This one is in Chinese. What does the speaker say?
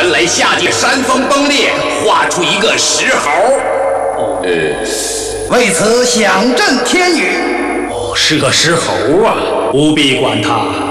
原来夏季山峰崩裂，画出一个石猴。 为此响震天宇。 是个石猴啊，不必管他。